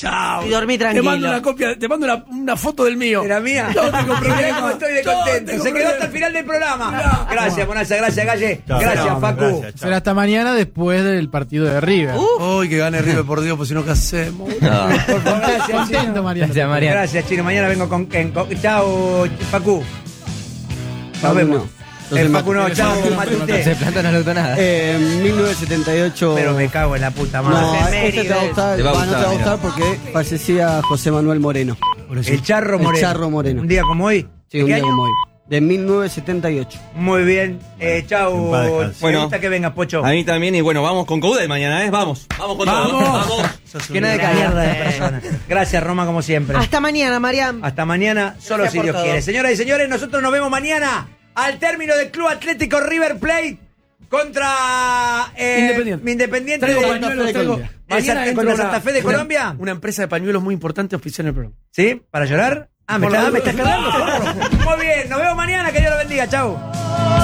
Chao. Y dormí tranquilo. Te mando una copia, te mando una foto del mío. ¿Era mía? No tengo problema. ¿Cómo estoy de contento? Se quedó hasta el final del programa. Mirá. Gracias, Bonalza, gracias, Galle. Gracias, Facu. Será hasta mañana después del partido de River. Uy, que gane River, por Dios, pues si no, ¿qué hacemos? Por favor, gracias, Contento, Chino. Mariano. Gracias, Mariano. Gracias, Chino. Mañana vengo con chao, Facu. Nos vemos. Facu no, chao, Ese Matute. planta no le gustó nada. 1978. Pero me cago en la puta No, madre. este te va a gustar, Te va a no te va a gustar, gustar porque fallecía José Manuel Moreno. El Charro Moreno. El Charro Moreno. Un día como hoy. Sí, ¿De un qué día año? como hoy. De 1978. Muy bien. Chao. En paz descanse. Me Bueno. gusta que vengas, Pocho. A mí también, y bueno, vamos con Caudel mañana, ¿eh? Vamos con todo. Vamos. Llena de mierda de personas. Gracias, Roma, como siempre. Hasta mañana, Mariam. Hasta mañana, solo Gracias si por Dios todo. quiere. Señoras y señores, nosotros nos vemos mañana al término del Club Atlético River Plate contra Independiente Traigo de pañuelos, traigo. Mañana contra entra Santa Fe de Colombia. Una empresa de pañuelos muy importante oficial en el programa. ¿Sí? ¿Para llorar? Ah, me Por la estás duda. cargando. Muy bien, nos vemos mañana, que Dios lo bendiga. Chau.